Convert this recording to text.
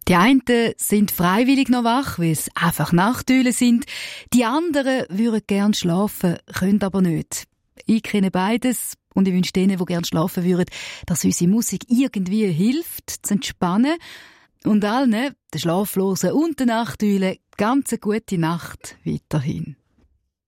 Die einen sind freiwillig noch wach, weil es einfach Nachteulen sind. Die anderen würden gern schlafen, können aber nicht. Ich kenne beides und ich wünsche denen, die gern schlafen würden, dass unsere Musik irgendwie hilft, zu entspannen. Und allen, den Schlaflosen und den Nachteulen, ganz eine gute Nacht weiterhin.